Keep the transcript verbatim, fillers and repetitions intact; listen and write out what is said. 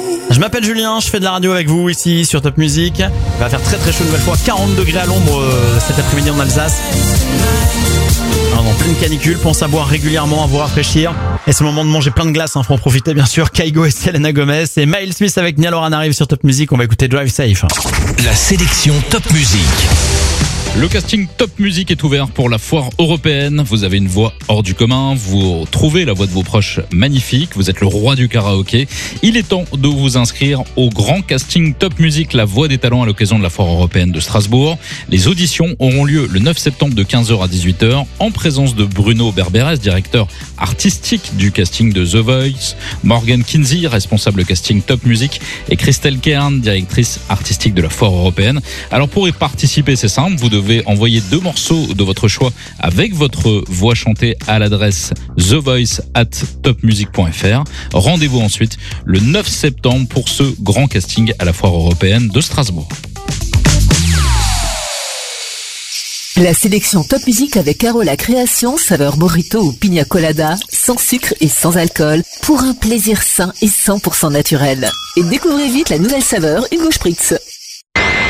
Je m'appelle Julien, je fais de la radio avec vous ici sur Top Music. Il va faire très très chaud une nouvelle fois, quarante degrés à l'ombre euh, cet après-midi en Alsace. Alors, en pleine canicule, pense à boire régulièrement, à vous rafraîchir. Et c'est le moment de manger plein de glace, hein, faut en profiter bien sûr. Kygo et Selena Gomez et Miles Smith avec Niall Horan arrivent sur Top Music, on va écouter Drive Safe. La sélection Top Music. Le casting Top Music est ouvert pour la foire européenne. Vous avez une voix hors du commun, vous trouvez la voix de vos proches magnifique, vous êtes le roi du karaoké. Il est temps de vous inscrire au grand casting Top Music, la voix des talents à l'occasion de la foire européenne de Strasbourg. Les auditions auront lieu le neuf septembre de quinze heures à dix-huit heures en présence de Bruno Berberes, directeur artistique du casting de The Voice, Morgan Kinsey, responsable casting Top Music, et Christelle Kern, directrice artistique de la foire européenne. Alors pour y participer, c'est simple, vous devez envoyer deux morceaux de votre choix avec votre voix chantée à l'adresse the voice at topmusic point f r. Rendez-vous ensuite le neuf septembre pour ce grand casting à la foire européenne de Strasbourg. La sélection Top Music avec Carola Création, saveur burrito ou pina colada, sans sucre et sans alcool, pour un plaisir sain et cent pour cent naturel. Et découvrez vite la nouvelle saveur Hugo Spritz.